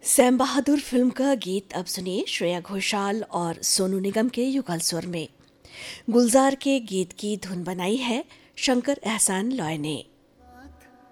Sam बहादुर film का गीत अब सुनिए श्रेया घोषाल और सोनू निगम के युगल स्वर में। गुलजार के गीत की धुन बनाई है शंकर एहसान लॉय ने।